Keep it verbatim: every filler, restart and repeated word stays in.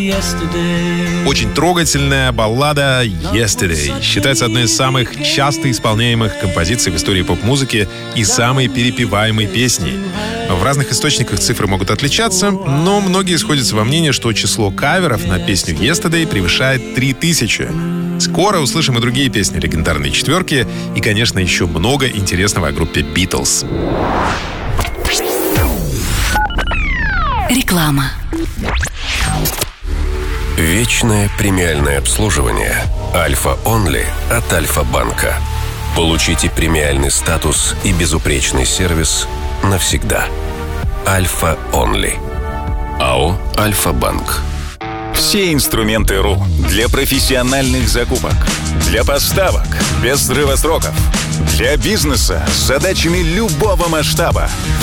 Очень трогательная баллада «Yesterday» считается одной из самых часто исполняемых композиций в истории поп-музыки и самой перепеваемой песней. В разных источниках цифры могут отличаться, но многие сходятся во мнении, что число каверов на песню «Yesterday» превышает три тысячи. Скоро услышим и другие песни легендарной четверки и, конечно, еще много интересного о группе «Битлз». Реклама. Вечное премиальное обслуживание Альфа Онли от Альфа-банка. Получите премиальный статус и безупречный сервис навсегда. Альфа Онли. АО Альфа-банк. Все инструменты РУ для профессиональных закупок, для поставок без срыва сроков, для бизнеса с задачами любого масштаба.